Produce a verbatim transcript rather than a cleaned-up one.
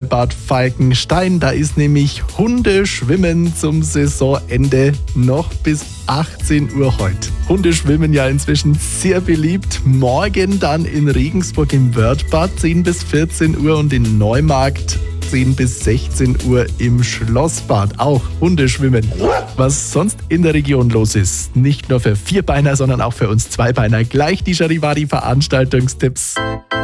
Freibad Falkenstein. Da ist nämlich Hundeschwimmen zum Saisonende noch bis achtzehn Uhr heute. Hundeschwimmen ja inzwischen sehr beliebt. Morgen dann in Regensburg im Wörthbad zehn bis vierzehn Uhr und in Neumarkt zehn bis sechzehn Uhr im Schlossbad. Auch Hundeschwimmen. Was sonst in der Region los ist, nicht nur für Vierbeiner, sondern auch für uns Zweibeiner. Gleich die Charivari-Veranstaltungstipps.